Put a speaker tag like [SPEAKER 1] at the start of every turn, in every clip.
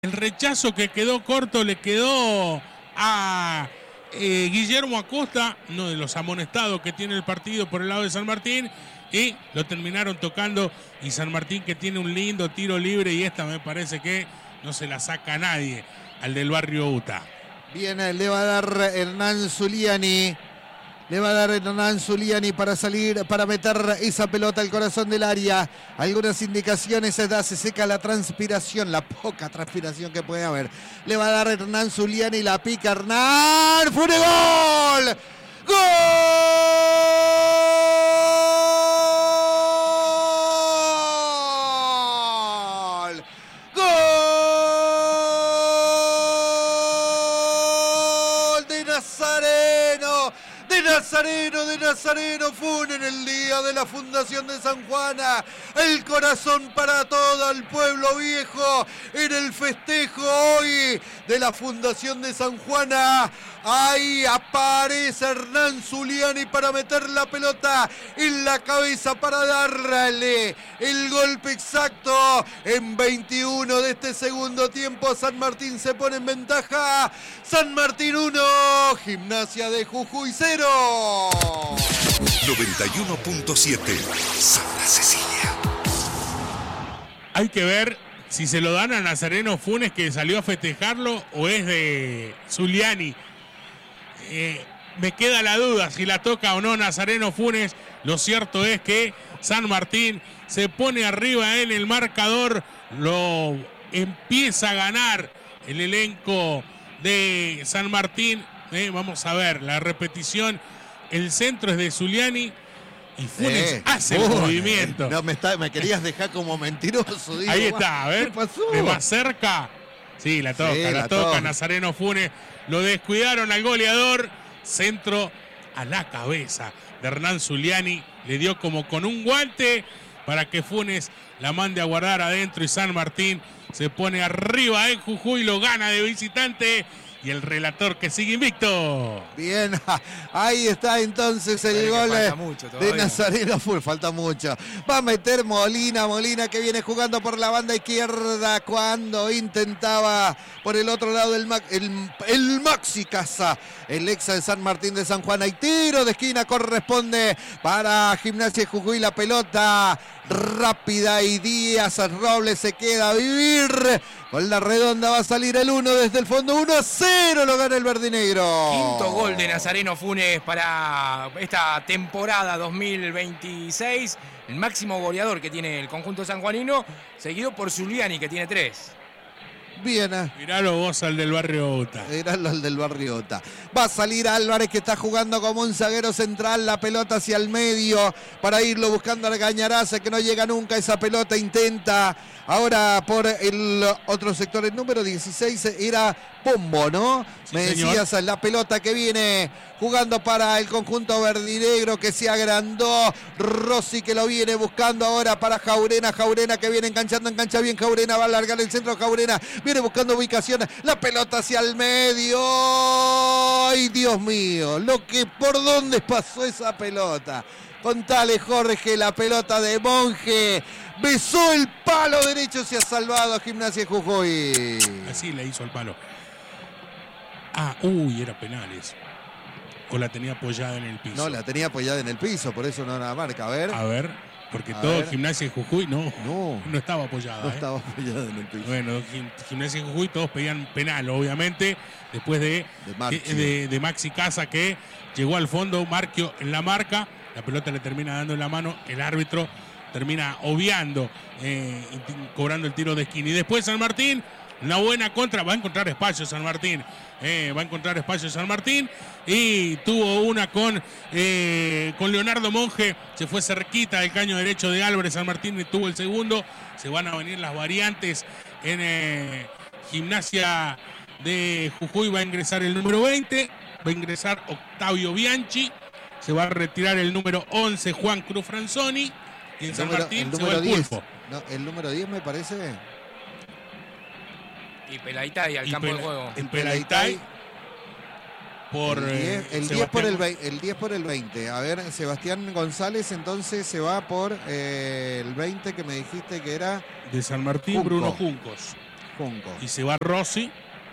[SPEAKER 1] El rechazo que quedó corto le quedó a Guillermo Acosta, uno de los amonestados que tiene el partido por el lado de San Martín, y lo terminaron tocando. Y San Martín, que tiene un lindo tiro libre, y esta me parece que no se la saca a nadie, al del barrio UTA.
[SPEAKER 2] Bien, le va a dar Hernán Zuliani. Le va a dar Hernán Zuliani para salir, para meter esa pelota al corazón del área. Algunas indicaciones, se seca la transpiración, la poca transpiración que puede haber. Le va a dar Hernán Zuliani, la pica Hernán. ¡Fue gol! ¡Gol! ¡Gol de Nazareno! De Nazareno Funes en el día de la fundación de San Juana. El corazón para todo el pueblo viejo en el festejo hoy de la fundación de San Juana. Ahí aparece Hernán Zuliani para meter la pelota en la cabeza para darle el golpe exacto. En 21 de este segundo tiempo, San Martín se pone en ventaja. San Martín 1, Gimnasia de Jujuy 0.
[SPEAKER 3] 91.7 Santa Cecilia.
[SPEAKER 1] Hay que ver si se lo dan a Nazareno Funes, que salió a festejarlo, o es de Zuliani. Me queda la duda si la toca o no Nazareno Funes. Lo cierto es que San Martín se pone arriba en el marcador, lo empieza a ganar el elenco de San Martín. Vamos a ver la repetición. El centro es de Zuliani y Funes hace el movimiento.
[SPEAKER 2] No, me querías dejar como mentiroso. Digo,
[SPEAKER 1] ahí está, a ver,
[SPEAKER 2] ¿qué pasó?
[SPEAKER 1] de más cerca. Sí, la toca, la toca Nazareno Funes. Lo descuidaron al goleador. Centro a la cabeza de Hernán Zuliani. Le dio como con un guante para que Funes la mande a guardar adentro. Y San Martín se pone arriba en Jujuy. Lo gana de visitante. Y el relator que sigue invicto.
[SPEAKER 2] Bien, ahí está entonces el gol de Nazareno Funes. Falta mucho. Va a meter Molina que viene jugando por la banda izquierda cuando intentaba por el otro lado el Maxi Casa, el exa de San Martín de San Juan. Hay tiro de esquina, corresponde para Gimnasia de Jujuy. La pelota rápida y Díaz Robles se queda a vivir. Con la redonda va a salir el 1 desde el fondo. 1-0 lo gana el verdinegro.
[SPEAKER 4] Quinto gol de Nazareno Funes para esta temporada 2026. El máximo goleador que tiene el conjunto sanjuanino, seguido por Zuliani, que tiene 3.
[SPEAKER 2] Bien.
[SPEAKER 1] Miralo vos al del barrio UTA.
[SPEAKER 2] Miralo al del barrio UTA. Va a salir Álvarez, que está jugando como un zaguero central. La pelota hacia el medio para irlo buscando al Gañaraza, que no llega nunca esa pelota. Intenta ahora por el otro sector. El número 16 era Pombo, ¿no? Sí, me decías, señor. La pelota que viene jugando para el conjunto verdinegro, que se agrandó. Rossi, que lo viene buscando ahora para Jaurena. Jaurena, que viene enganchando, engancha bien Jaurena. Va a alargar el centro. Jaurena viene buscando ubicación. La pelota hacia el medio. ¡Ay, Dios mío! ¿Por dónde pasó esa pelota? Contale, Jorge, la pelota de Monje. Besó el palo derecho, se ha salvado a Gimnasia de Jujuy.
[SPEAKER 1] Así le hizo el palo. Era penal eso. O la tenía apoyada en el piso.
[SPEAKER 2] No, la tenía apoyada en el piso, por eso no la marca. A ver,
[SPEAKER 1] porque todo Gimnasia de Jujuy no estaba apoyada.
[SPEAKER 2] No estaba apoyada en el piso.
[SPEAKER 1] Bueno, Gimnasia de Jujuy todos pedían penal, obviamente, después de Maxi Casa, que llegó al fondo. Marquio en la marca, la pelota le termina dando en la mano, el árbitro termina obviando, cobrando el tiro de esquina. Y después San Martín, una buena contra, va a encontrar espacio San Martín. Y tuvo una con Leonardo Monje. Se fue cerquita del caño derecho de Álvarez. San Martín tuvo el segundo. Se van a venir las variantes en Gimnasia de Jujuy. Va a ingresar el número 20. Va a ingresar Octavio Bianchi. Se va a retirar el número 11, Juan Cruz Franzoni. Y en San Martín se va el Pulpo.
[SPEAKER 2] No, el número 10 me parece.
[SPEAKER 4] Y Pelaitay al campo de juego.
[SPEAKER 2] El Pelaitay. El 10 por el 20. A ver, Sebastián González entonces se va por el 20 que me dijiste que era...
[SPEAKER 1] De San Martín, Junco. Bruno Juncos.
[SPEAKER 2] Junco.
[SPEAKER 1] Y se va Rossi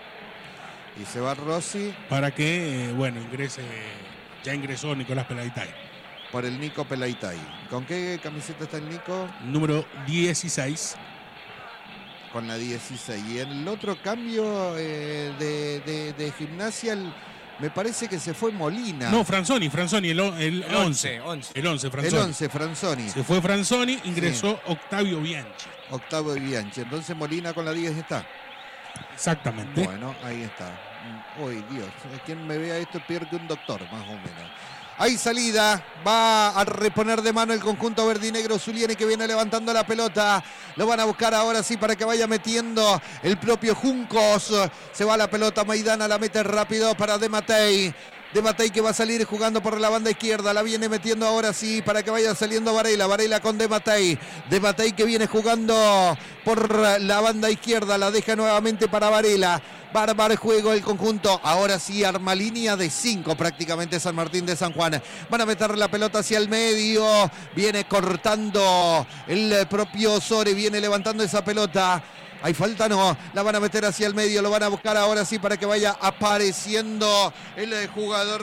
[SPEAKER 1] para que, ingrese. Ya ingresó Nicolás Pelaitay.
[SPEAKER 2] Por el Nico Pelaitay. ¿Con qué camiseta está el Nico?
[SPEAKER 1] Número 16.
[SPEAKER 2] Con la 16. Y el otro cambio de Gimnasia, me parece que se fue Molina.
[SPEAKER 1] No, Franzoni, el 11. El 11, Franzoni.
[SPEAKER 2] El 11, Franzoni.
[SPEAKER 1] Se fue Franzoni, ingresó Octavio Bianchi.
[SPEAKER 2] Octavio Bianchi. Entonces Molina con la 10 está.
[SPEAKER 1] Exactamente.
[SPEAKER 2] Bueno, ahí está. Uy, Dios. Quien me vea esto pierde un doctor, más o menos. Hay salida, va a reponer de mano el conjunto verdinegro. Zuliani que viene levantando la pelota. Lo van a buscar ahora sí para que vaya metiendo el propio Juncos. Se va la pelota, Maidana la mete rápido para De Matei. De Matei que va a salir jugando por la banda izquierda. La viene metiendo ahora sí para que vaya saliendo Varela. Varela con De Matei. De Matei que viene jugando por la banda izquierda. La deja nuevamente para Varela. Va a armar juego el conjunto. Ahora sí arma línea de 5 prácticamente San Martín de San Juan. Van a meter la pelota hacia el medio. Viene cortando el propio Sore. Viene levantando esa pelota. Hay falta, no, la van a meter hacia el medio, lo van a buscar ahora sí para que vaya apareciendo el jugador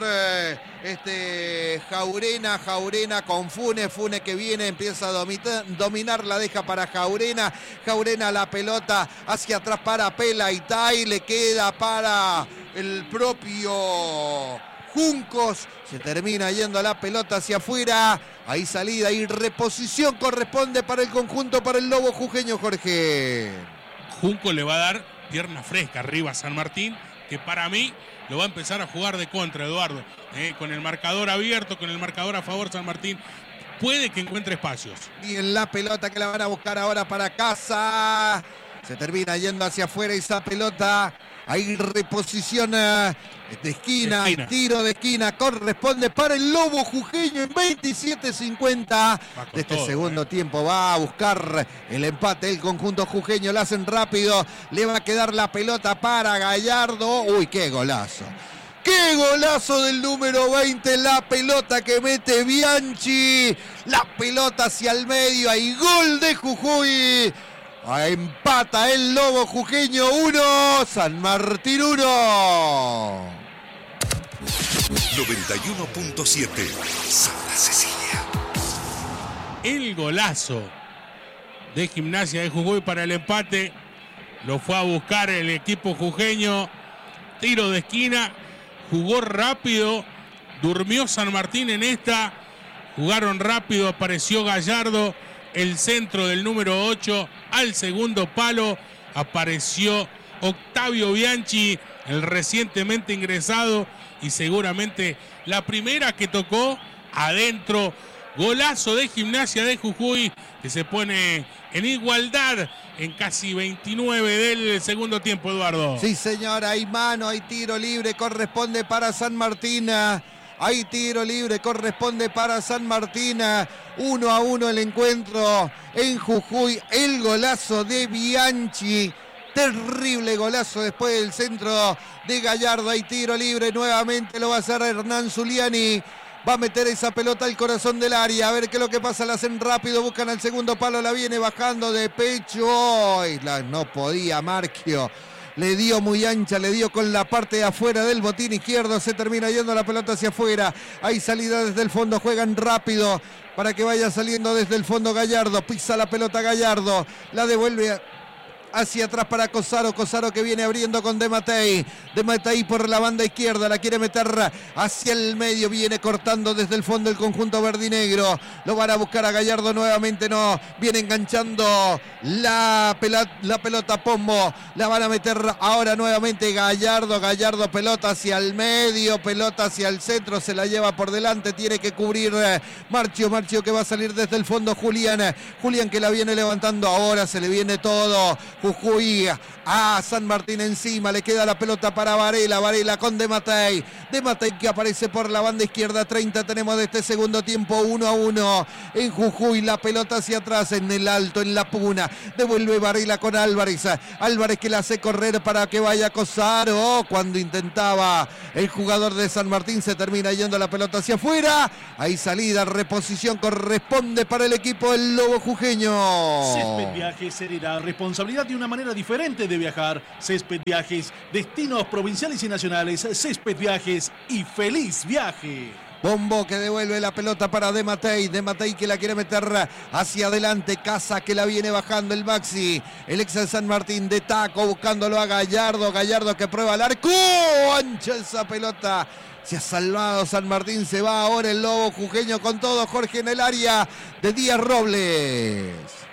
[SPEAKER 2] Jaurena con Funes que viene, empieza a dominar, la deja para Jaurena la pelota hacia atrás para Pelaitay, le queda para el propio Juncos, se termina yendo la pelota hacia afuera, hay salida y reposición corresponde para el conjunto, para el Lobo jujeño, Jorge.
[SPEAKER 1] Junco le va a dar pierna fresca arriba a San Martín, que para mí lo va a empezar a jugar de contra, Eduardo. Con el marcador abierto, con el marcador a favor San Martín, puede que encuentre espacios.
[SPEAKER 2] Y en la pelota que la van a buscar ahora para casa. Se termina yendo hacia afuera esa pelota. Hay reposición de esquina, tiro de esquina, corresponde para el Lobo jujeño en 27:50 de este segundo tiempo. Va a buscar el empate el conjunto jujeño, lo hacen rápido, le va a quedar la pelota para Gallardo. Uy, qué golazo. ¡Qué golazo del número 20! La pelota que mete Bianchi, la pelota hacia el medio, hay gol de Jujuy. Empata el Lobo jujeño 1, San Martín 1.
[SPEAKER 3] 91.7 Santa Cecilia.
[SPEAKER 1] El golazo de Gimnasia de Jujuy para el empate lo fue a buscar el equipo jujeño. Tiro de esquina, jugó rápido, durmió San Martín en esta, jugaron rápido, apareció Gallardo. El centro del número 8 al segundo palo, apareció Octavio Bianchi, el recientemente ingresado y seguramente la primera que tocó adentro. Golazo de Gimnasia de Jujuy que se pone en igualdad en casi 29 del segundo tiempo, Eduardo.
[SPEAKER 2] Sí, señor, hay mano, hay tiro libre, corresponde para San Martín. Hay tiro libre, corresponde para San Martín. 1-1 el encuentro en Jujuy. El golazo de Bianchi. Terrible golazo después del centro de Gallardo. Hay tiro libre nuevamente. Lo va a hacer Hernán Zuliani. Va a meter esa pelota al corazón del área. A ver qué es lo que pasa. La hacen rápido. Buscan al segundo palo. La viene bajando de pecho. No podía Marquio. Le dio muy ancha, le dio con la parte de afuera del botín izquierdo. Se termina yendo la pelota hacia afuera. Hay salida desde el fondo. Juegan rápido para que vaya saliendo desde el fondo Gallardo. Pisa la pelota Gallardo. La devuelve hacia atrás para Cosaro. Cosaro que viene abriendo con De Matei. De Matei por la banda izquierda. La quiere meter hacia el medio. Viene cortando desde el fondo el conjunto verdinegro. Lo van a buscar a Gallardo nuevamente. No. Viene enganchando la pelota Pombo. La van a meter ahora nuevamente Gallardo. Gallardo, pelota hacia el medio. Pelota hacia el centro. Se la lleva por delante. Tiene que cubrir Marchio. Marchio que va a salir desde el fondo Julián. Julián que la viene levantando. Ahora se le viene todo. Jujuy a San Martín encima, le queda la pelota para Varela, Varela con De Matei que aparece por la banda izquierda. 30 tenemos de este segundo tiempo, 1-1 en Jujuy, la pelota hacia atrás en el alto, en la puna, devuelve Varela con Álvarez que la hace correr para que vaya a Cosaro. Cuando intentaba el jugador de San Martín, se termina yendo la pelota hacia afuera. Hay salida, reposición corresponde para el equipo del Lobo jujeño.
[SPEAKER 5] Césped Viajes Hereda, responsabilidad de una manera diferente de viajar. Césped Viajes, destinos provinciales y nacionales. Césped Viajes y feliz viaje.
[SPEAKER 2] Bombo que devuelve la pelota para De Matei que la quiere meter hacia adelante. Casa que la viene bajando el Maxi. El ex de San Martín de taco buscándolo a Gallardo. Gallardo que prueba el arco. Ancha esa pelota. Se ha salvado San Martín. Se va ahora el Lobo jujeño con todo. Jorge en el área de Díaz Robles.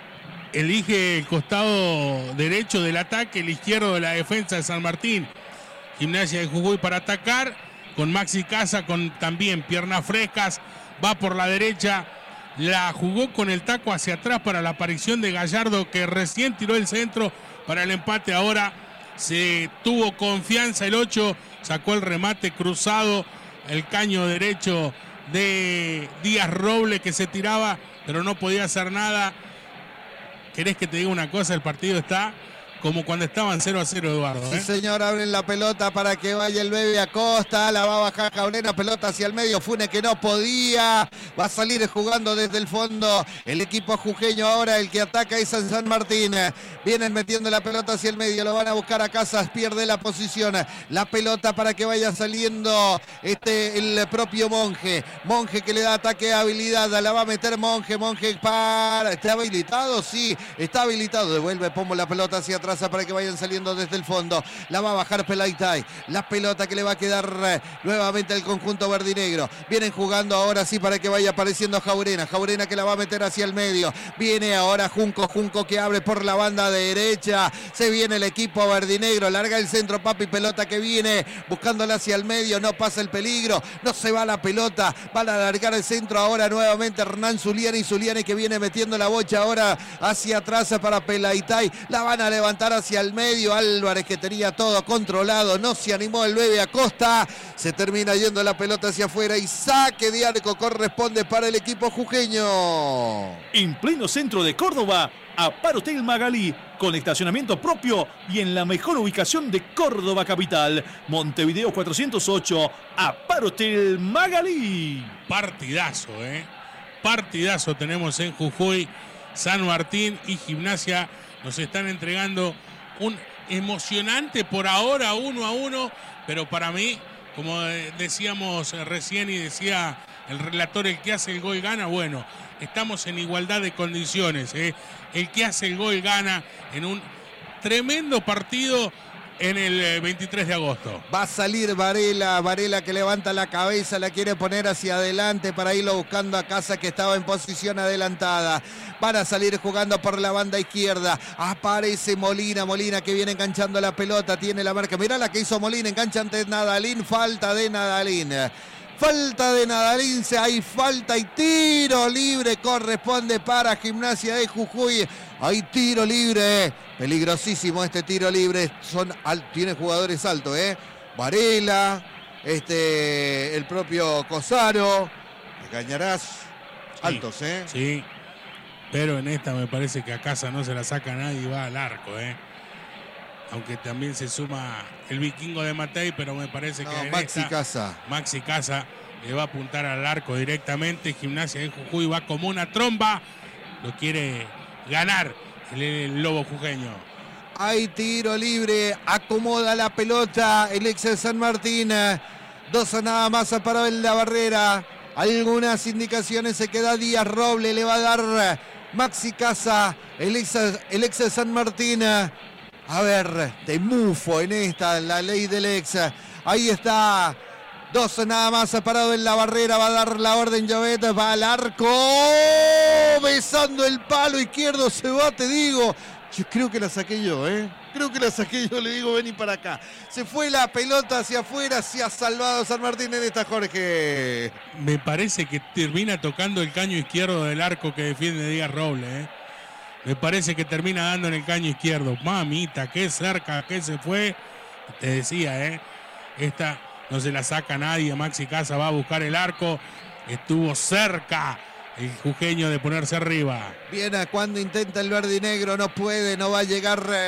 [SPEAKER 1] Elige el costado derecho del ataque, el izquierdo de la defensa de San Martín. Gimnasia de Jujuy para atacar. Con Maxi Casa, con también piernas frescas, va por la derecha, la jugó con el taco hacia atrás para la aparición de Gallardo, que recién tiró el centro para el empate. Ahora se tuvo confianza el 8, sacó el remate cruzado, el caño derecho de Díaz Robles que se tiraba, pero no podía hacer nada. ¿Querés que te diga una cosa? El partido está como cuando estaban 0-0, Eduardo.
[SPEAKER 2] Sí, señor, abren la pelota para que vaya el Bebe Acosta. La va a bajar Cabrera, pelota hacia el medio. Funes que no podía. Va a salir jugando desde el fondo. El equipo jujeño ahora, el que ataca es San Martín. Vienen metiendo la pelota hacia el medio. Lo van a buscar a Casas. Pierde la posición. La pelota para que vaya saliendo el propio Monje. Monje que le da ataque de habilidad. La va a meter Monje. Monje para. ¿Está habilitado? Sí, está habilitado. Devuelve Pombo la pelota hacia atrás para que vayan saliendo desde el fondo. La va a bajar Pelaitay. La pelota que le va a quedar nuevamente al conjunto verdinegro. Vienen jugando ahora sí para que vaya apareciendo Jaurena. Jaurena que la va a meter hacia el medio. Viene ahora Junco. Junco que abre por la banda derecha. Se viene el equipo verdinegro. Larga el centro, papi. Pelota que viene buscándola hacia el medio. No pasa el peligro. No se va la pelota. Van a alargar el centro ahora nuevamente Hernán Zuliani. Zuliani que viene metiendo la bocha ahora hacia atrás para Pelaitay. La van a levantar hacia el medio. Álvarez que tenía todo controlado, no se animó el Bebe Acosta, se termina yendo la pelota hacia afuera y saque de arco corresponde para el equipo jujeño.
[SPEAKER 5] En pleno centro de Córdoba, Apar Hotel Magalí, con estacionamiento propio y en la mejor ubicación de Córdoba capital. Montevideo 408, Apar Hotel Magalí.
[SPEAKER 1] Partidazo, partidazo tenemos en Jujuy. San Martín y Gimnasia nos están entregando un emocionante por ahora 1-1, pero para mí, como decíamos recién y decía el relator, el que hace el gol gana. Bueno, estamos en igualdad de condiciones. El que hace el gol gana en un tremendo partido en el 23 de agosto.
[SPEAKER 2] Va a salir Varela que levanta la cabeza, la quiere poner hacia adelante para irlo buscando a Casa, que estaba en posición adelantada. Van a salir jugando por la banda izquierda. Aparece Molina que viene enganchando la pelota, tiene la marca. Mirá la que hizo Molina, engancha ante Nadalín, falta de Nadalín. Hay falta y tiro libre corresponde para Gimnasia de Jujuy. Hay tiro libre, peligrosísimo este tiro libre. Tiene jugadores altos, Varela, el propio Cosaro, Cañarás, altos,
[SPEAKER 1] Sí, pero en esta me parece que a Casa no se la saca nadie y va al arco, aunque también se suma el vikingo de Matei, pero me parece que Maxi Casa le va a apuntar al arco directamente. Gimnasia de Jujuy va como una tromba, lo quiere ganar el Lobo jujeño.
[SPEAKER 2] Hay tiro libre, acomoda la pelota el ex de San Martín. 2 nada más para la barrera. Algunas indicaciones, se queda Díaz Robles, le va a dar Maxi Casa, el ex de San Martín. A ver, de mufo en esta, la ley del ex. Ahí está. 2 nada más parado en la barrera. Va a dar la orden Llobet. Va al arco. Besando el palo izquierdo. Se va, te digo. Yo creo que la saqué yo, Creo que la saqué yo. Le digo, vení para acá. Se fue la pelota hacia afuera. Se ha salvado San Martín en esta, Jorge.
[SPEAKER 1] Me parece que termina tocando el caño izquierdo del arco que defiende Díaz Robles, Me parece que termina dando en el caño izquierdo. Mamita, qué cerca que se fue. Te decía, esta no se la saca nadie. Maxi Casa va a buscar el arco. Estuvo cerca el jujeño de ponerse arriba.
[SPEAKER 2] Viene cuando intenta el verde y negro. No puede, no va a llegar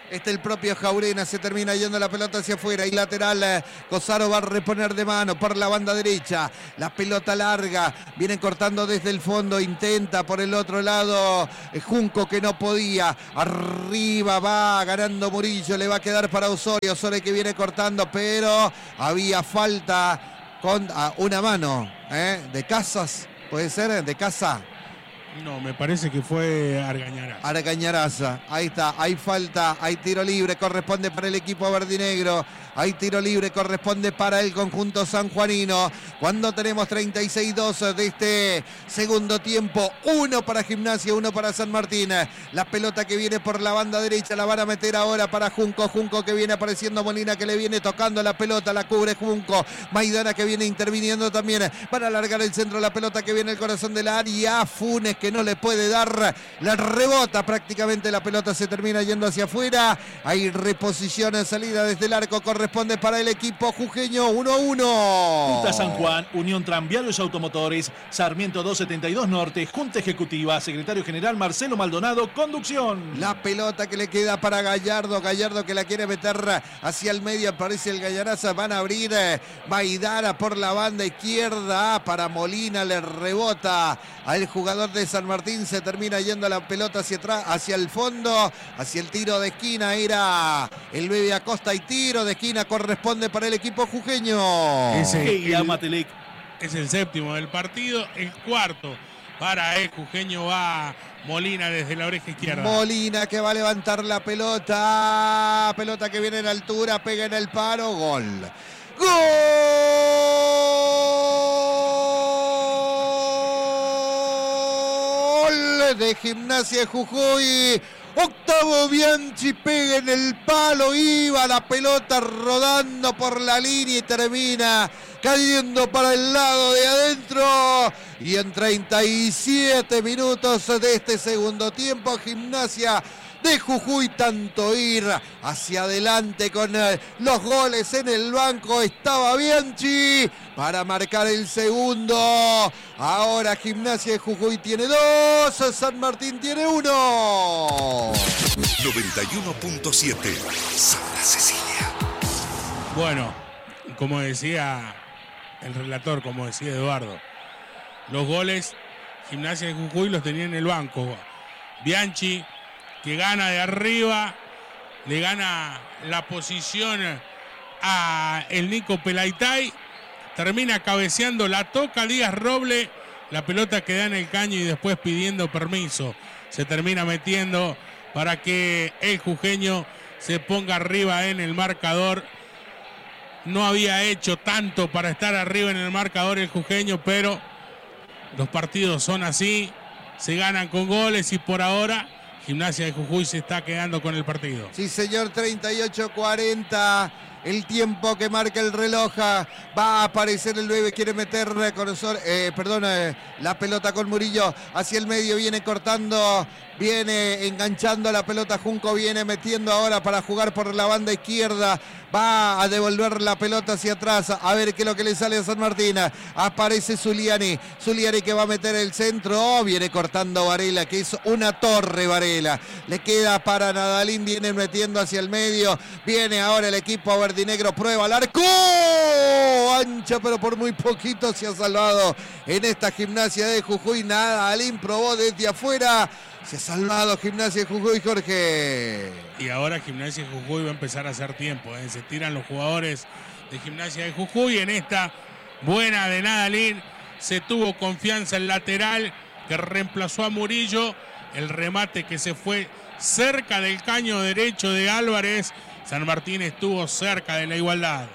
[SPEAKER 2] El propio Jaurena, se termina yendo la pelota hacia afuera y lateral. Cosaro va a reponer de mano por la banda derecha. La pelota larga, viene cortando desde el fondo, intenta por el otro lado Junco, que no podía. Arriba va ganando Murillo, le va a quedar para Osorio. Osorio que viene cortando, pero había falta con una mano de Casas, puede ser, de Casa.
[SPEAKER 1] No, me parece que fue Argañarás.
[SPEAKER 2] Argañaraza, ahí está, hay falta, hay tiro libre, corresponde para el equipo verdinegro, hay tiro libre, corresponde para el conjunto sanjuanino, cuando tenemos 36-2 de este segundo tiempo, 1 para Gimnasia, 1 para San Martín. La pelota que viene por la banda derecha la van a meter ahora para Junco, Junco que viene apareciendo, Molina que le viene tocando la pelota, la cubre Junco, Maidana que viene interviniendo también, para alargar el centro, la pelota que viene al corazón del área, Funes que no le puede dar, la rebota prácticamente, la pelota se termina yendo hacia afuera, hay reposición en salida desde el arco, corresponde para el equipo jujeño, 1-1.
[SPEAKER 5] Junta San Juan, Unión Tranviarios Automotores, Sarmiento 272 Norte, Junta Ejecutiva, Secretario General Marcelo Maldonado, conducción.
[SPEAKER 2] La pelota que le queda para Gallardo, Gallardo que la quiere meter hacia el medio, aparece el Gallaraza, van a abrir Maidana por la banda izquierda, para Molina, le rebota al jugador de San Martín, se termina yendo la pelota hacia atrás, hacia el fondo, hacia el tiro de esquina, era el Bebe Acosta y tiro de esquina corresponde para el equipo jujeño.
[SPEAKER 1] Es el séptimo del partido, el cuarto para el jujeño, va Molina desde la oreja izquierda.
[SPEAKER 2] Molina que va a levantar la pelota, pelota que viene en altura, pega en el paro, gol. ¡Gol! De Gimnasia de Jujuy. Octavo Bianchi pega en el palo, iba la pelota rodando por la línea y termina cayendo para el lado de adentro. Y en 37 minutos de este segundo tiempo, Gimnasia de Jujuy, tanto ir hacia adelante con los goles en el banco, estaba Bianchi para marcar el segundo. Ahora Gimnasia de Jujuy tiene 2, San Martín tiene 1.
[SPEAKER 3] 91.7 Santa Cecilia.
[SPEAKER 1] Bueno, como decía el relator, como decía Eduardo, los goles Gimnasia de Jujuy los tenía en el banco. Bianchi, que gana de arriba, le gana la posición a el Nico Pelaitay, termina cabeceando, la toca Díaz Roble, la pelota queda en el caño y después pidiendo permiso, se termina metiendo para que el jujeño se ponga arriba en el marcador. No había hecho tanto para estar arriba en el marcador el jujeño, pero los partidos son así, se ganan con goles y por ahora Gimnasia de Jujuy se está quedando con el partido.
[SPEAKER 2] Sí, señor, 38-40. El tiempo que marca el reloj, va a aparecer el 9, quiere meter la pelota con Murillo hacia el medio, viene cortando, viene enganchando la pelota, Junco viene metiendo ahora para jugar por la banda izquierda, va a devolver la pelota hacia atrás, a ver qué es lo que le sale a San Martín. Aparece Zuliani que va a meter el centro, viene cortando Varela, que es una torre Varela, le queda para Nadalín, viene metiendo hacia el medio, viene ahora el equipo verdinegro, prueba al arco, ancha pero por muy poquito se ha salvado en esta Gimnasia de Jujuy. Nadalín probó desde afuera, se ha salvado Gimnasia de Jujuy, Jorge.
[SPEAKER 1] Y ahora Gimnasia de Jujuy va a empezar a hacer tiempo, se tiran los jugadores de Gimnasia de Jujuy. En esta buena de Nadalín se tuvo confianza el lateral que reemplazó a Murillo, el remate que se fue cerca del caño derecho de Álvarez. San Martín estuvo cerca de la igualdad.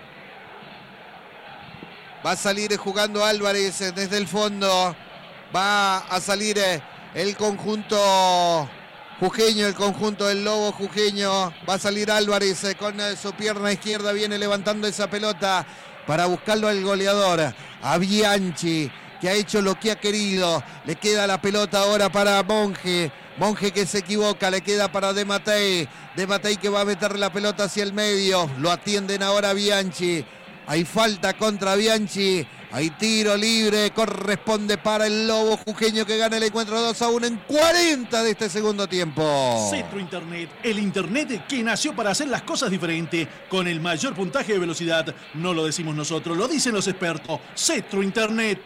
[SPEAKER 2] Va a salir jugando Álvarez desde el fondo. Va a salir el conjunto jujeño, el conjunto del Lobo jujeño. Va a salir Álvarez con su pierna izquierda. Viene levantando esa pelota para buscarlo al goleador, a Bianchi, que ha hecho lo que ha querido. Le queda la pelota ahora para Monge. Monge que se equivoca, le queda para De Matei. De Matei que va a meter la pelota hacia el medio. Lo atienden ahora Bianchi. Hay falta contra Bianchi. Hay tiro libre, corresponde para el Lobo Jujeño que gana el encuentro 2-1 en 40 de este segundo tiempo.
[SPEAKER 5] Cetro Internet, el internet que nació para hacer las cosas diferentes, con el mayor puntaje de velocidad. No lo decimos nosotros, lo dicen los expertos. Cetro Internet.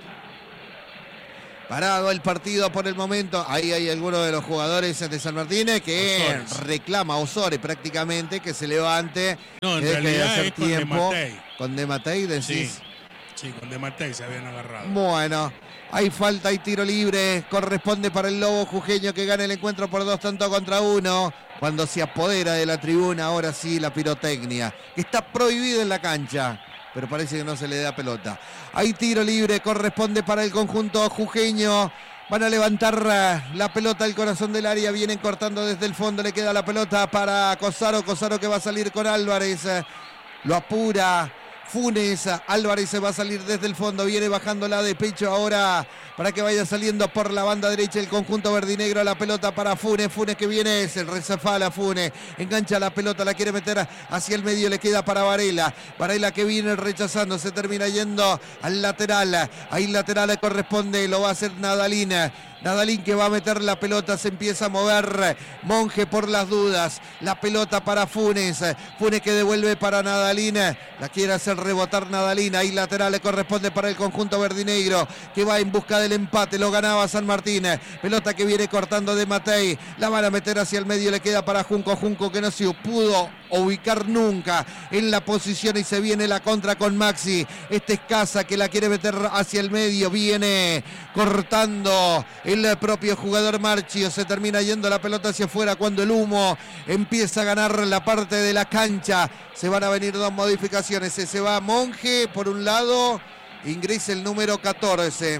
[SPEAKER 2] Parado el partido por el momento. Ahí hay alguno de los jugadores de San Martín que
[SPEAKER 1] Osores.
[SPEAKER 2] reclama a Osores prácticamente que se levante.
[SPEAKER 1] No, en
[SPEAKER 2] que deje de
[SPEAKER 1] realidad
[SPEAKER 2] hacer
[SPEAKER 1] es con
[SPEAKER 2] tiempo.
[SPEAKER 1] De Matei.
[SPEAKER 2] Con De Matei decís.
[SPEAKER 1] Sí, con De Matei se habían agarrado.
[SPEAKER 2] Bueno, hay falta y tiro libre. Corresponde para el Lobo Jujeño que gana el encuentro por 2-1. Cuando se apodera de la tribuna, ahora sí la pirotecnia. Que está prohibida en la cancha, pero parece que no se le da pelota. Hay tiro libre, corresponde para el conjunto jujeño. Van a levantar la pelota al corazón del área. Vienen cortando desde el fondo. Le queda la pelota para Cosaro. Cosaro que va a salir con Álvarez. Lo apura Funes. Álvarez se va a salir desde el fondo. Viene bajándola de pecho ahora para que vaya saliendo por la banda derecha el conjunto verdinegro. La pelota para Funes. Funes que viene, se rezafala Funes. Engancha la pelota, la quiere meter hacia el medio. Le queda para Varela. Varela que viene rechazando. Se termina yendo al lateral. Ahí lateral le corresponde. Lo va a hacer Nadalín. Nadalín que va a meter la pelota. Se empieza a mover Monje por las dudas. La pelota para Funes. Funes que devuelve para Nadalín. La quiere hacer rebotar Nadalín. Ahí lateral le corresponde para el conjunto verdinegro que va en busca del empate. Lo ganaba San Martín. Pelota que viene cortando de Matei. La van a meter hacia el medio. Le queda para Junco. Junco que no se pudo ubicar nunca en la posición y se viene la contra con Maxi. Este es Casa que la quiere meter hacia el medio. Viene cortando el propio jugador Marchio. Se termina yendo la pelota hacia afuera cuando el humo empieza a ganar la parte de la cancha. Se van a venir dos modificaciones. Se va Monje por un lado. Ingresa el número 14.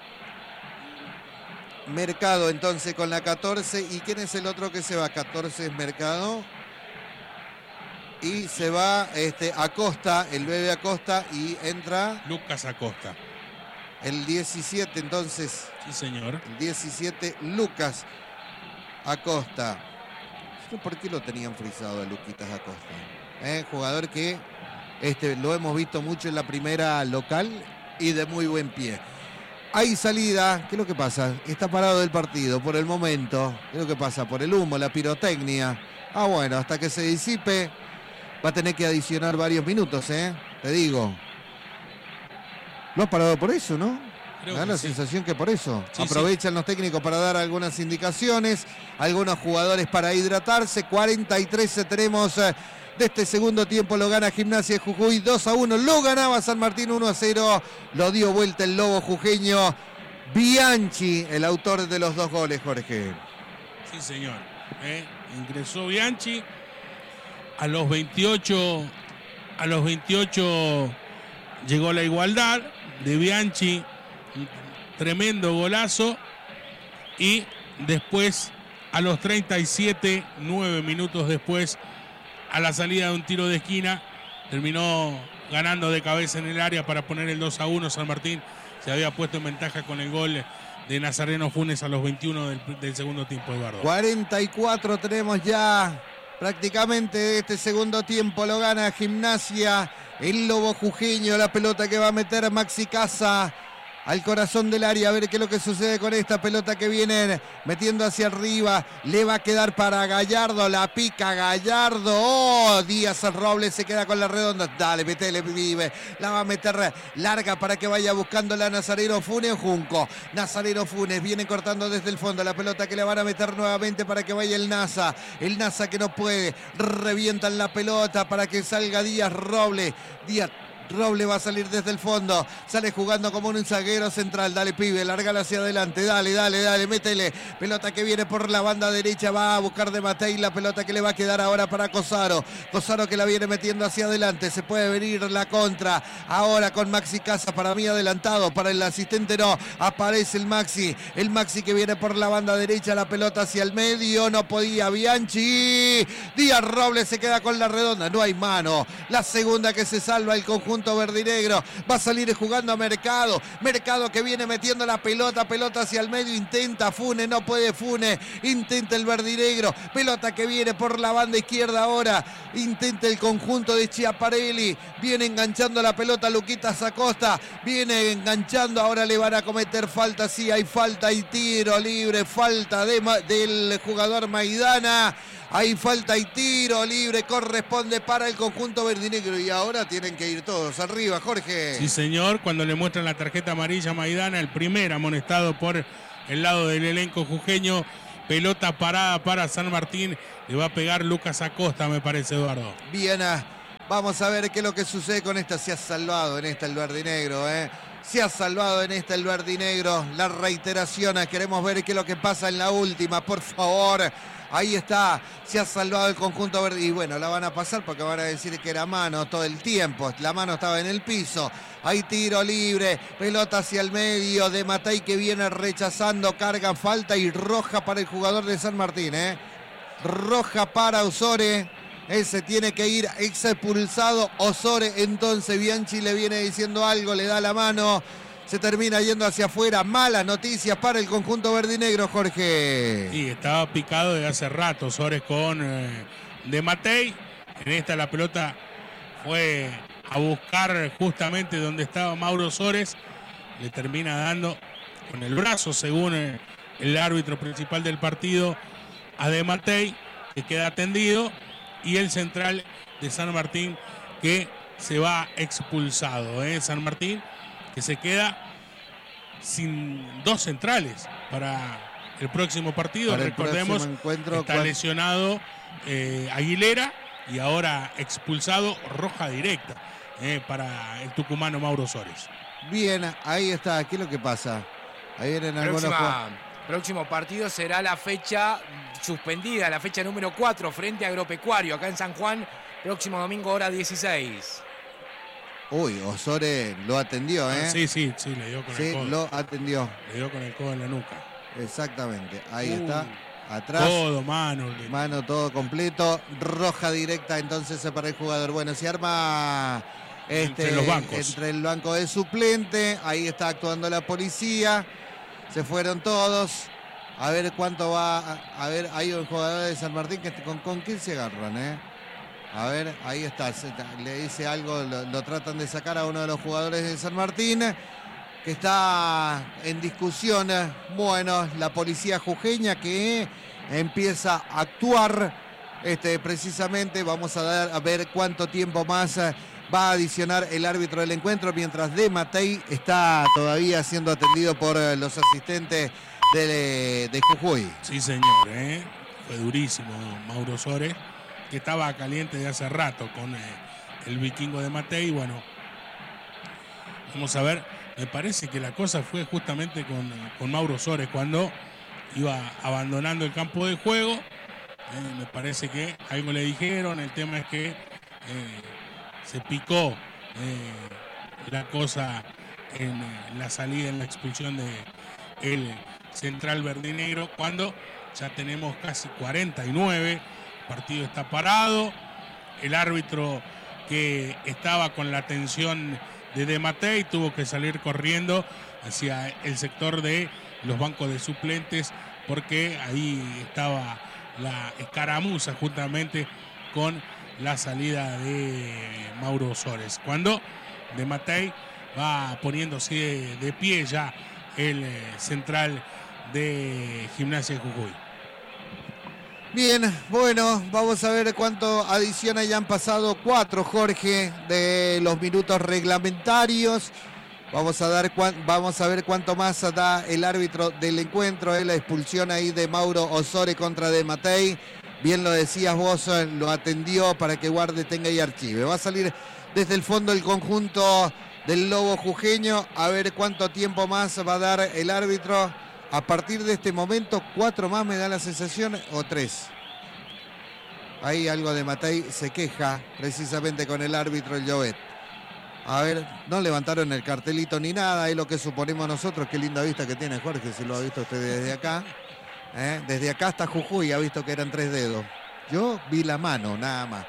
[SPEAKER 2] Mercado entonces con la 14. ¿Y quién es el otro que se va? 14 es Mercado. Y se va Acosta, el bebé Acosta, y entra
[SPEAKER 1] Lucas Acosta.
[SPEAKER 2] el 17 entonces.
[SPEAKER 1] Sí, señor.
[SPEAKER 2] El 17, Lucas Acosta. ¿Por qué lo tenían frisado a Luquitas Acosta? Jugador que lo hemos visto mucho en la primera local y de muy buen pie. Hay salida. ¿Qué es lo que pasa? Está parado el partido por el momento. ¿Qué es lo que pasa? Por el humo, la pirotecnia. Bueno, hasta que se disipe va a tener que adicionar varios minutos, te digo. Lo has parado por eso, ¿no? Me da la sensación que por eso.
[SPEAKER 1] Sí,
[SPEAKER 2] aprovechan los técnicos para dar algunas indicaciones, algunos jugadores para hidratarse. 43 tenemos de este segundo tiempo. Lo gana Gimnasia de Jujuy 2-1. Lo ganaba San Martín 1-0. Lo dio vuelta el Lobo Jujeño. Bianchi, el autor de los 2 goles, Jorge.
[SPEAKER 1] Sí, señor. Ingresó Bianchi. A los 28 llegó la igualdad de Bianchi. Tremendo golazo. Y después, a los 37, 9 minutos después, a la salida de un tiro de esquina, terminó ganando de cabeza en el área para poner el 2-1. San Martín se había puesto en ventaja con el gol de Nazareno Funes a los 21 del segundo tiempo, Eduardo.
[SPEAKER 2] 44 tenemos ya prácticamente de este segundo tiempo. Lo gana Gimnasia, el Lobo Jujeño. La pelota que va a meter Maxi Casa al corazón del área. A ver qué es lo que sucede con esta pelota que vienen metiendo hacia arriba. Le va a quedar para Gallardo. La pica Gallardo. Díaz Robles se queda con la redonda. Dale, metele, vive. La va a meter larga para que vaya buscando la Nazareno Funes. Junco. Nazareno Funes viene cortando desde el fondo. La pelota que le van a meter nuevamente para que vaya el Naza. El Naza que no puede. Revientan la pelota para que salga Díaz Robles. Díaz Robles va a salir desde el fondo. Sale jugando como un zaguero central. Dale, pibe, largala hacia adelante. Dale, métele. Pelota que viene por la banda derecha. Va a buscar de Matei. La pelota que le va a quedar ahora para Cosaro. Cosaro que la viene metiendo hacia adelante. Se puede venir la contra. Ahora con Maxi Casa. Para mí adelantado. Para el asistente no. Aparece el Maxi. El Maxi que viene por la banda derecha. La pelota hacia el medio. No podía Bianchi. Díaz Robles se queda con la redonda. No hay mano. La segunda que se salva el conjunto conjunto verdinegro. Va a salir jugando a Mercado. Mercado que viene metiendo la pelota hacia el medio. Intenta Funes, no puede Funes. Intenta el verdinegro. Pelota que viene por la banda izquierda ahora. Intenta el conjunto de Chiaparelli. Viene enganchando la pelota Luquitas Acosta. Viene enganchando. Ahora le van a cometer falta. Sí, hay falta y tiro libre. Falta del jugador Maidana. Hay falta y tiro libre, corresponde para el conjunto verdinegro. Y ahora tienen que ir todos arriba, Jorge.
[SPEAKER 1] Sí, señor, cuando le muestran la tarjeta amarilla a Maidana, el primer amonestado por el lado del elenco jujeño. Pelota parada para San Martín. Le va a pegar Lucas Acosta, me parece, Eduardo.
[SPEAKER 2] Bien, vamos a ver qué es lo que sucede con esta. Se ha salvado en esta el verdinegro, Se ha salvado en esta el verdinegro. La reiteración, queremos ver qué es lo que pasa en la última, por favor. Ahí está, se ha salvado el conjunto verde. Y bueno, la van a pasar porque van a decir que era mano todo el tiempo. La mano estaba en el piso. Hay tiro libre, pelota hacia el medio de Matei que viene rechazando, carga, falta y roja para el jugador de San Martín. Roja para Osore. Ese tiene que ir expulsado Osore. Entonces Bianchi le viene diciendo algo, le da la mano. Se termina yendo hacia afuera. Malas noticias para el conjunto verdinegro, Jorge.
[SPEAKER 1] Sí, estaba picado de hace rato Sores con de Matei. En esta la pelota fue a buscar justamente donde estaba Mauro Sores. Le termina dando con el brazo, según el árbitro principal del partido, a de Matei, que queda atendido. Y el central de San Martín que se va expulsado. San Martín que se queda sin dos centrales para el próximo partido.
[SPEAKER 2] Para
[SPEAKER 1] recordemos,
[SPEAKER 2] el encuentro,
[SPEAKER 1] está lesionado Aguilera y ahora expulsado, roja directa para el tucumano Mauro Sores.
[SPEAKER 2] Bien, ahí está. ¿Qué es lo que pasa? Ahí vienen algunos.
[SPEAKER 4] Próximo partido será la fecha suspendida, la fecha número 4 frente a Agropecuario, acá en San Juan, próximo domingo, hora 16.
[SPEAKER 2] Uy, Osore lo atendió,
[SPEAKER 1] Sí, le dio con el codo.
[SPEAKER 2] Sí, lo atendió.
[SPEAKER 1] Le dio con el codo en la nuca.
[SPEAKER 2] Exactamente, ahí está, atrás.
[SPEAKER 1] Todo, mano.
[SPEAKER 2] Mano, todo completo. Roja directa entonces para el jugador. Bueno, se arma
[SPEAKER 1] entre los bancos.
[SPEAKER 2] Entre el banco de suplente. Ahí está actuando la policía. Se fueron todos. A ver cuánto va. A ver, hay un jugador de San Martín que con quién se agarran, A ver, ahí está. Le dice algo, lo tratan de sacar a uno de los jugadores de San Martín, que está en discusión. Bueno, la policía jujeña que empieza a actuar. Precisamente vamos a ver cuánto tiempo más va a adicionar el árbitro del encuentro, mientras de Matei está todavía siendo atendido por los asistentes de Jujuy.
[SPEAKER 1] Sí, señor, fue durísimo Mauro Sores, que estaba caliente de hace rato con el vikingo de Matei. Bueno, vamos a ver, me parece que la cosa fue justamente con Mauro Sores cuando iba abandonando el campo de juego. Me parece que algo le dijeron, el tema es que se picó la cosa en la salida, en la expulsión de el central verdinegro, cuando ya tenemos casi 49, el partido está parado, el árbitro que estaba con la atención de Matei tuvo que salir corriendo hacia el sector de los bancos de suplentes, porque ahí estaba la escaramuza justamente con la salida de Mauro Sores, cuando de Matei va poniéndose de pie ya el central de Gimnasia de Jujuy.
[SPEAKER 2] Bien, bueno, vamos a ver cuánto adiciona. Ya han pasado 4, Jorge, de los minutos reglamentarios. Vamos a ver cuánto más da el árbitro del encuentro. La expulsión ahí de Mauro Osore contra de Matei. Bien lo decías vos, lo atendió para que guarde, tenga y archive. Va a salir desde el fondo el conjunto del Lobo jujeño. A ver cuánto tiempo más va a dar el árbitro. A partir de este momento, 4 más me da la sensación, o 3. Ahí algo de Matei se queja precisamente con el árbitro, el Llobet. A ver, no levantaron el cartelito ni nada, es lo que suponemos nosotros. Qué linda vista que tiene Jorge, si lo ha visto usted desde acá. Desde acá hasta Jujuy ha visto que eran 3 dedos. Yo vi la mano, nada más.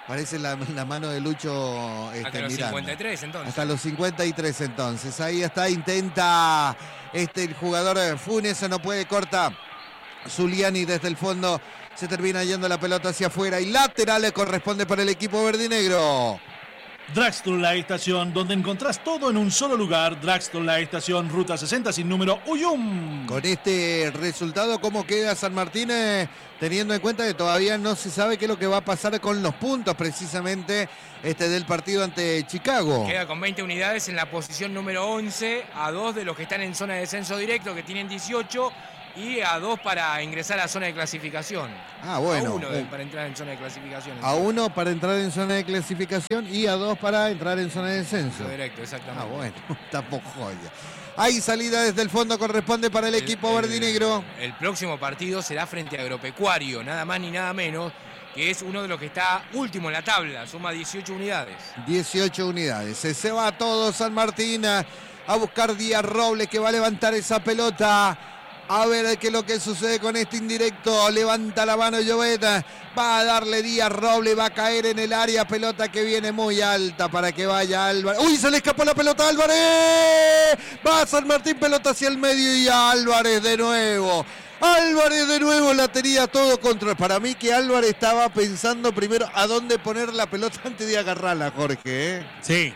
[SPEAKER 2] Parece la mano de Lucho
[SPEAKER 4] Hasta los
[SPEAKER 2] Miranda.
[SPEAKER 4] 53 entonces.
[SPEAKER 2] Hasta los 53 entonces. Ahí está, intenta el jugador Funes, no puede, corta Zuliani desde el fondo. Se termina yendo la pelota hacia afuera y lateral le corresponde para el equipo verdinegro.
[SPEAKER 5] Dragstore La Estación, donde encontrás todo en un solo lugar. Dragstore La Estación, ruta 60 sin número, Uyum.
[SPEAKER 2] Con este resultado, ¿cómo queda San Martín? Teniendo en cuenta que todavía no se sabe qué es lo que va a pasar con los puntos precisamente del partido ante Chicago.
[SPEAKER 4] Queda con 20 unidades en la posición número 11, a 2 de los que están en zona de descenso directo, que tienen 18, y a 2 para ingresar a zona de clasificación.
[SPEAKER 2] Ah, bueno.
[SPEAKER 4] A 1 para entrar en zona de clasificación.
[SPEAKER 2] A 1 para entrar en zona de clasificación y a 2 para entrar en zona de descenso.
[SPEAKER 4] Directo, exactamente.
[SPEAKER 2] Ah, bueno, tampoco joya. Hay salida desde el fondo, corresponde para el equipo verdinegro.
[SPEAKER 4] El próximo partido será frente a Agropecuario, nada más ni nada menos, que es uno de los que está último en la tabla, suma 18 unidades.
[SPEAKER 2] 18 unidades. Se va todo San Martín a buscar Díaz Robles, que va a levantar esa pelota. A ver qué es lo que sucede con este indirecto. Levanta la mano Llobet. Va a darle Díaz Robles. Va a caer en el área. Pelota que viene muy alta para que vaya Álvarez. ¡Uy! Se le escapó la pelota a Álvarez. Va San Martín, pelota hacia el medio y Álvarez de nuevo. Álvarez de nuevo la tenía todo contra. Para mí que Álvarez estaba pensando primero a dónde poner la pelota antes de agarrarla, Jorge.
[SPEAKER 1] Sí,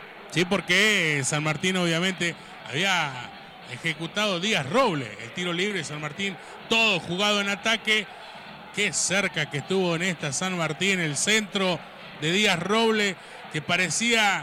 [SPEAKER 1] porque San Martín obviamente había ejecutado Díaz Robles, el tiro libre de San Martín, todo jugado en ataque. Qué cerca que estuvo en esta San Martín, el centro de Díaz Robles, que parecía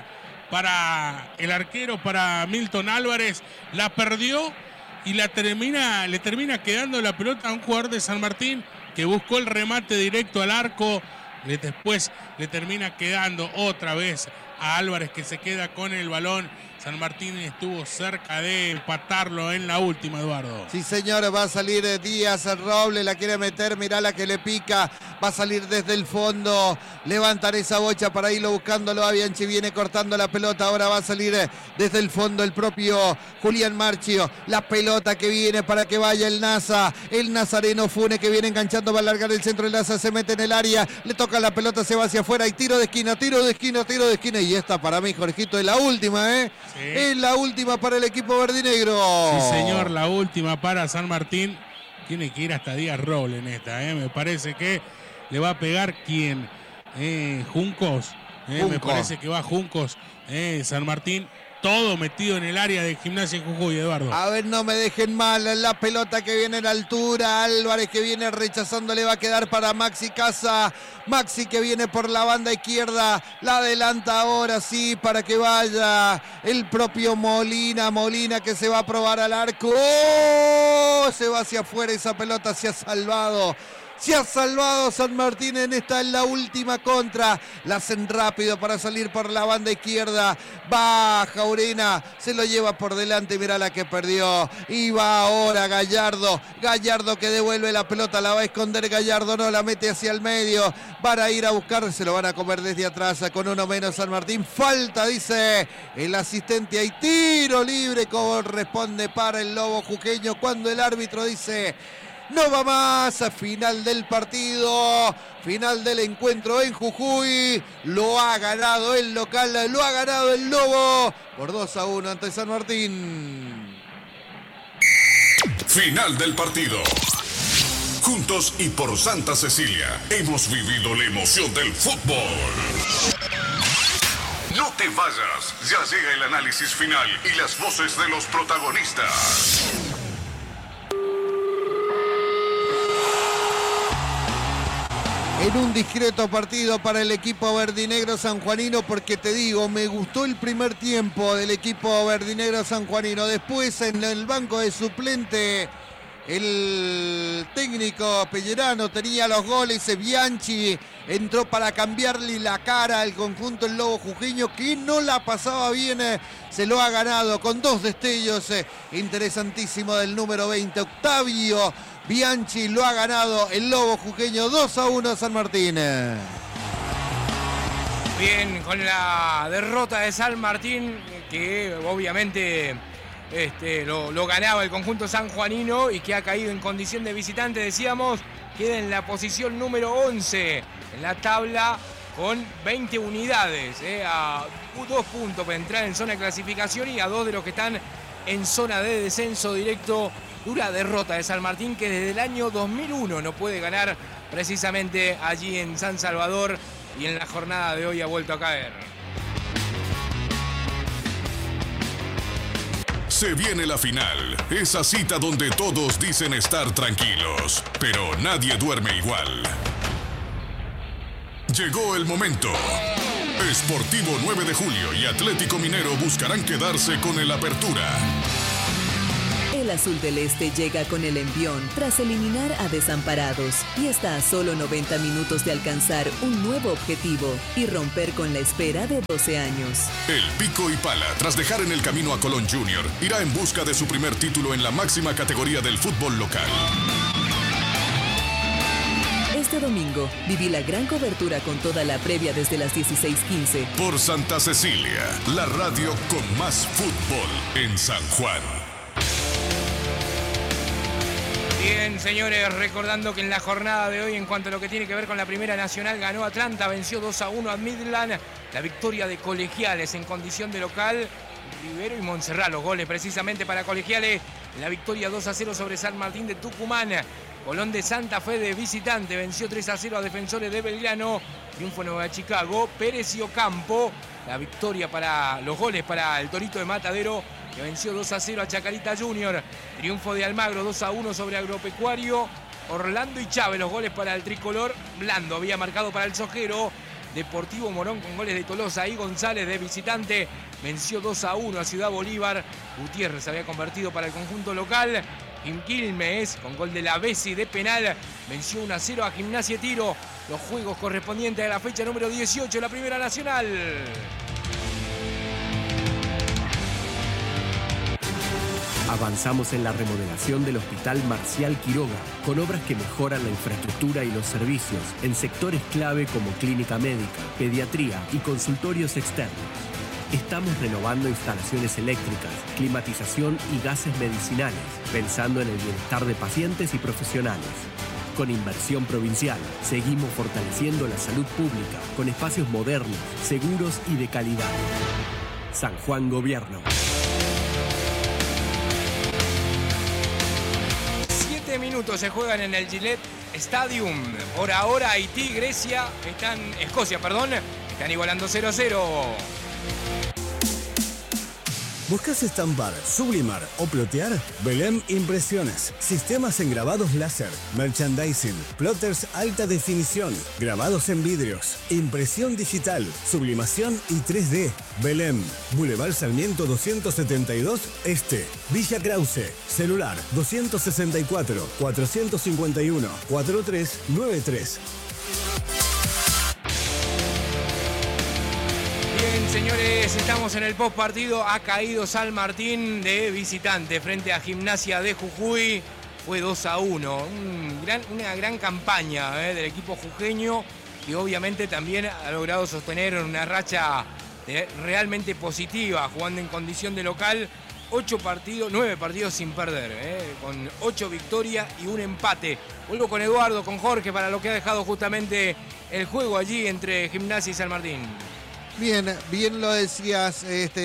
[SPEAKER 1] para el arquero, para Milton Álvarez, la perdió y le termina quedando la pelota a un jugador de San Martín que buscó el remate directo al arco. Después le termina quedando otra vez a Álvarez, que se queda con el balón. San Martín estuvo cerca de empatarlo en la última, Eduardo.
[SPEAKER 2] Sí, señor, va a salir Díaz Robles, la quiere meter, mirá la que le pica, va a salir desde el fondo, levantar esa bocha para irlo buscándolo a Bianchi, viene cortando la pelota, ahora va a salir desde el fondo el propio Julián Marchio, la pelota que viene para que vaya el Nazareno Funes, que viene enganchando, va a alargar el centro, el Naza se mete en el área, le toca la pelota, se va hacia afuera y tiro de esquina, y esta para mí, Jorgito, es la última, Sí. Es la última para el equipo verdinegro.
[SPEAKER 1] Sí, señor, la última para San Martín. Tiene que ir hasta Díaz Robles en esta, Me parece que le va a pegar ¿quién? Juncos. Me parece que va Juncos. San Martín, todo metido en el área de Gimnasia Jujuy, Eduardo.
[SPEAKER 2] A ver, no me dejen mal, la pelota que viene en la altura, Álvarez que viene rechazando, le va a quedar para Maxi Casa. Maxi que viene por la banda izquierda, la adelanta ahora sí para que vaya el propio Molina que se va a probar al arco. ¡Oh! Se va hacia afuera, esa pelota se ha salvado. Se ha salvado San Martín en la última contra. La hacen rápido para salir por la banda izquierda. Va Jaurena, se lo lleva por delante. Mirá la que perdió. Y va ahora Gallardo. Gallardo que devuelve la pelota, la va a esconder Gallardo. No, la mete hacia el medio. Van a ir a buscar, se lo van a comer desde atrás con uno menos San Martín. Falta, dice el asistente. Hay tiro libre, corresponde para el Lobo Jujeño. Cuando el árbitro dice: no va más, a final del partido, final del encuentro en Jujuy. Lo ha ganado el local, lo ha ganado el Lobo por 2-1 ante San Martín.
[SPEAKER 3] Final del partido. Juntos y por Santa Cecilia hemos vivido la emoción del fútbol. No te vayas, ya llega el análisis final y las voces de los protagonistas.
[SPEAKER 2] En un discreto partido para el equipo verdinegro sanjuanino, porque te digo, me gustó el primer tiempo del equipo verdinegro sanjuanino. Después en el banco de suplente, el técnico Pellerano tenía los goles. Bianchi entró para cambiarle la cara al conjunto el Lobo Jujeño, que no la pasaba bien. Se lo ha ganado con dos destellos interesantísimo del número 20, Octavio Bianchi. Lo ha ganado el Lobo Jujeño 2-1 a San Martín.
[SPEAKER 4] Bien, con la derrota de San Martín, que obviamente lo ganaba el conjunto sanjuanino y que ha caído en condición de visitante, decíamos, queda en la posición número 11 en la tabla con 20 unidades, a 2 puntos para entrar en zona de clasificación y a 2 de los que están en zona de descenso directo. Dura derrota de San Martín, que desde el año 2001 no puede ganar precisamente allí en San Salvador, y en la jornada de hoy ha vuelto a caer.
[SPEAKER 3] Se viene la final, esa cita donde todos dicen estar tranquilos, pero nadie duerme igual. Llegó el momento. Sportivo 9 de Julio y Atlético Minero buscarán quedarse con el Apertura.
[SPEAKER 6] El Azul del Este llega con el envión tras eliminar a Desamparados y está a solo 90 minutos de alcanzar un nuevo objetivo y romper con la espera de 12 años.
[SPEAKER 3] El Pico y Pala, tras dejar en el camino a Colón Junior, irá en busca de su primer título en la máxima categoría del fútbol local.
[SPEAKER 6] Este domingo viví la gran cobertura con toda la previa desde las 16:15.
[SPEAKER 3] Por Santa Cecilia, la radio con más fútbol en San Juan.
[SPEAKER 4] Bien, señores, recordando que en la jornada de hoy, en cuanto a lo que tiene que ver con la Primera Nacional, ganó Atlanta, venció 2-1 a Midland. La victoria de Colegiales en condición de local, Rivero y Montserrat, los goles precisamente para Colegiales. La victoria 2-0 sobre San Martín de Tucumán. Colón de Santa Fe de visitante venció 3-0 a Defensores de Belgrano. Triunfo en Nueva Chicago. Pérez y Ocampo. La victoria para los goles para el Torito de Matadero, que venció 2-0 a Chacarita Junior. Triunfo de Almagro 2-1 sobre Agropecuario. Orlando y Chávez, los goles para el tricolor. Blando había marcado para el Sojero. Deportivo Morón con goles de Tolosa y González de visitante venció 2-1 a Ciudad Bolívar. Gutiérrez había convertido para el conjunto local. Quilmes, con gol de la Bessi de penal, venció 1-0 a Gimnasia Tiro. Los juegos correspondientes a la fecha número 18 de la Primera Nacional.
[SPEAKER 7] Avanzamos en la remodelación del Hospital Marcial Quiroga, con obras que mejoran la infraestructura y los servicios en sectores clave como clínica médica, pediatría y consultorios externos. Estamos renovando instalaciones eléctricas, climatización y gases medicinales, pensando en el bienestar de pacientes y profesionales. Con inversión provincial, seguimos fortaleciendo la salud pública con espacios modernos, seguros y de calidad. San Juan Gobierno.
[SPEAKER 4] 7 minutos se juegan en el Gillette Stadium. Por ahora Haití, Escocia, están igualando 0-0.
[SPEAKER 8] ¿Buscas estampar, sublimar o plotear? Belém Impresiones. Sistemas en grabados láser, merchandising, plotters alta definición, grabados en vidrios, impresión digital, sublimación y 3D. Belém, Boulevard Sarmiento 272 Este, Villa Krause. Celular 264 451 4393.
[SPEAKER 4] Bien, señores, estamos en el post partido. Ha caído San Martín de visitante frente a Gimnasia de Jujuy. Fue 2-1. Una gran campaña del equipo jujeño, que obviamente también ha logrado sostener una racha realmente positiva, jugando en condición de local. 9 partidos sin perder, con 8 victorias y un empate. Vuelvo con Eduardo, con Jorge, para lo que ha dejado justamente el juego allí entre Gimnasia y San Martín.
[SPEAKER 2] Bien lo decías.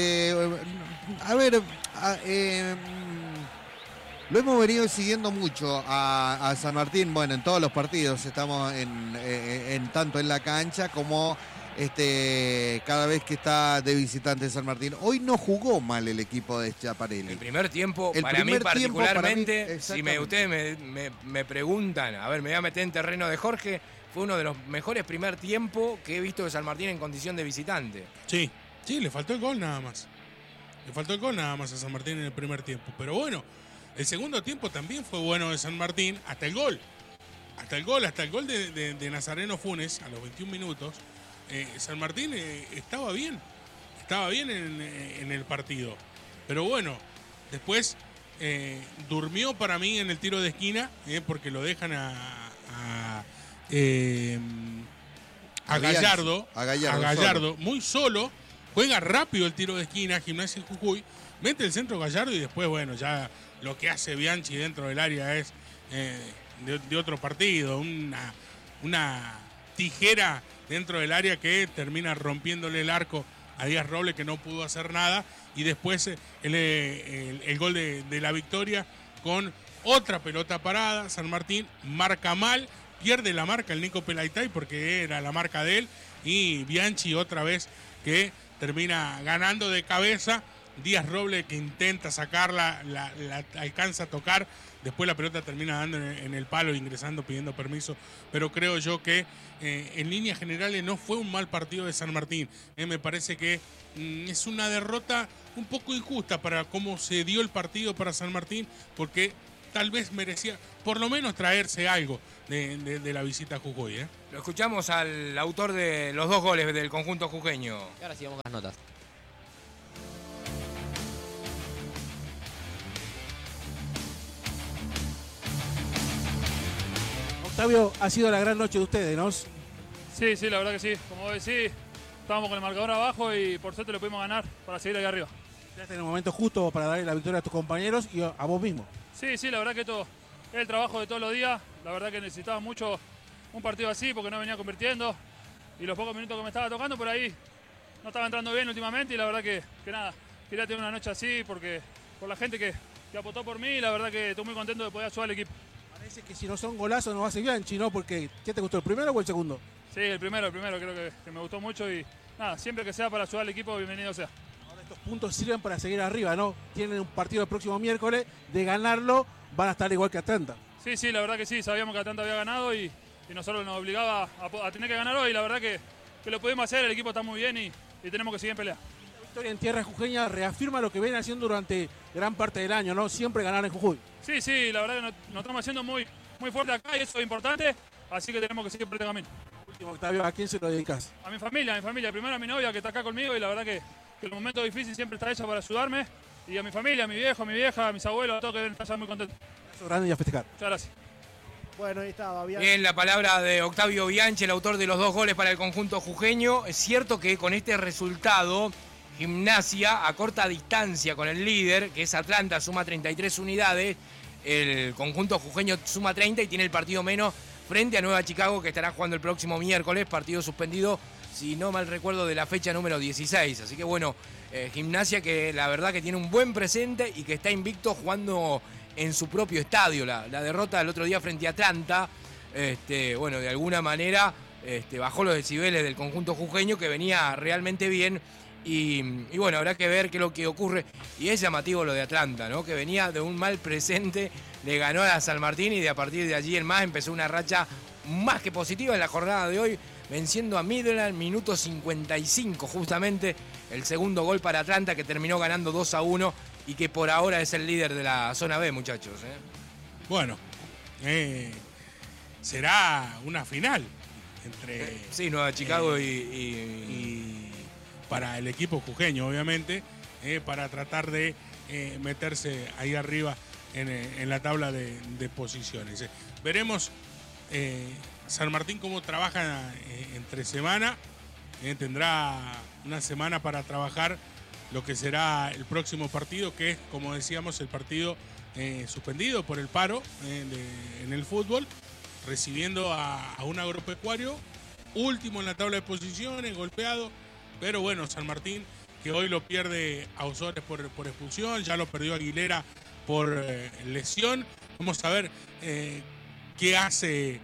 [SPEAKER 2] Lo hemos venido siguiendo mucho a San Martín. Bueno, en todos los partidos estamos en tanto en la cancha como cada vez que está de visitante San Martín. Hoy no jugó mal el equipo de Schiaparelli.
[SPEAKER 4] El primer tiempo, para mí particularmente, si ustedes me preguntan, a ver, me voy a meter en terreno de Jorge. Fue uno de los mejores primer tiempo que he visto de San Martín en condición de visitante.
[SPEAKER 1] Sí, le faltó el gol nada más. Le faltó el gol nada más a San Martín en el primer tiempo. Pero bueno, el segundo tiempo también fue bueno de San Martín, hasta el gol. Hasta el gol de Nazareno Funes a los 21 minutos. San Martín estaba bien en el partido. Pero bueno, después durmió para mí en el tiro de esquina, porque lo dejan a Gallardo muy solo, juega rápido el tiro de esquina, Gimnasia y Jujuy, mete el centro Gallardo y después, bueno, ya lo que hace Bianchi dentro del área es de otro partido, una tijera dentro del área que termina rompiéndole el arco a Díaz Robles, que no pudo hacer nada, y después el gol de la victoria con otra pelota parada. San Martín marca mal, pierde la marca el Nico Pelaitay porque era la marca de él, y Bianchi otra vez que termina ganando de cabeza. Díaz Robles que intenta sacarla, la alcanza a tocar, después la pelota termina dando en el palo, ingresando, pidiendo permiso, pero creo yo que en líneas generales no fue un mal partido de San Martín. Me parece que es una derrota un poco injusta para cómo se dio el partido para San Martín, porque tal vez merecía por lo menos traerse algo de la visita a Jujuy.
[SPEAKER 4] Lo escuchamos al autor de los 2 goles del conjunto jujeño.
[SPEAKER 9] Y ahora sí vamos con las notas.
[SPEAKER 10] Octavio, ha sido la gran noche de ustedes, ¿no?
[SPEAKER 11] Sí, la verdad que sí. Como vos decís, estábamos con el marcador abajo y por suerte lo pudimos ganar para seguir ahí arriba.
[SPEAKER 10] Llegaste en el momento justo para darle la victoria a tus compañeros y a vos mismo.
[SPEAKER 11] Sí, la verdad que esto es el trabajo de todos los días. La verdad que necesitaba mucho un partido así porque no venía convirtiendo. Y los pocos minutos que me estaba tocando por ahí no estaba entrando bien últimamente. Y la verdad que nada, quería tener una noche así porque por la gente que apostó por mí. Y la verdad que estoy muy contento de poder ayudar al equipo.
[SPEAKER 10] Parece que si no son golazos no va a ser Bianchi, ¿no? Porque, ¿qué te gustó, el primero o el segundo?
[SPEAKER 11] Sí, el primero, creo que me gustó mucho y nada, siempre que sea para ayudar al equipo, bienvenido sea.
[SPEAKER 10] Ahora estos puntos sirven para seguir arriba, ¿no? Tienen un partido el próximo miércoles, de ganarlo van a estar igual que Atlanta.
[SPEAKER 11] Sí, la verdad que sí, sabíamos que Atlanta había ganado y nosotros nos obligaba a tener que ganar hoy, la verdad que lo pudimos hacer, el equipo está muy bien y tenemos que seguir en pelea.
[SPEAKER 10] La victoria en tierra jujeña reafirma lo que vienen haciendo durante gran parte del año, ¿no? Siempre ganar en Jujuy.
[SPEAKER 11] Sí, la verdad que nos estamos haciendo muy fuerte acá y eso es importante, así que tenemos que seguir por este camino.
[SPEAKER 10] Último, Octavio, ¿a quién se lo dedicas?
[SPEAKER 11] A mi familia, primero a mi novia que está acá conmigo y la verdad que en los momentos difíciles siempre está ella para ayudarme, y a mi familia, a mi viejo, a mi vieja, a mis abuelos, a todos que deben estar muy contentos.
[SPEAKER 10] Un abrazo grande y a festejar.
[SPEAKER 11] Muchas gracias.
[SPEAKER 12] Bueno, ahí estaba
[SPEAKER 4] Bien, la palabra de Octavio Bianchi, el autor de los 2 goles para el conjunto jujeño. Es cierto que con este resultado, Gimnasia a corta distancia con el líder, que es Atlanta, suma 33 unidades. El conjunto jujeño suma 30 y tiene el partido menos frente a Nueva Chicago, que estará jugando el próximo miércoles, partido suspendido, si no mal recuerdo, de la fecha número 16. Así que bueno, Gimnasia que la verdad que tiene un buen presente y que está invicto jugando en su propio estadio. La derrota del otro día frente a Atlanta, bueno, de alguna manera bajó los decibeles del conjunto jujeño, que venía realmente bien. Y bueno, habrá que ver qué es lo que ocurre. Y es llamativo lo de Atlanta, ¿no? Que venía de un mal presente, le ganó a San Martín y a partir de allí en más empezó una racha más que positiva en la jornada de hoy, venciendo a Midland, minuto 55, justamente el segundo gol para Atlanta, que terminó ganando 2-1 y que por ahora es el líder de la zona B, muchachos.
[SPEAKER 1] Bueno, será una final entre...
[SPEAKER 4] Sí, Nueva Chicago y
[SPEAKER 1] para el equipo jujeño, obviamente, para tratar de meterse ahí arriba en la tabla de posiciones. Veremos San Martín cómo trabaja entre semana. Tendrá una semana para trabajar lo que será el próximo partido, que es, como decíamos, el partido suspendido por el paro en el fútbol, recibiendo a un agropecuario, último en la tabla de posiciones, golpeado. Pero bueno, San Martín, que hoy lo pierde a Osores por expulsión, ya lo perdió Aguilera por lesión. Vamos a ver qué hace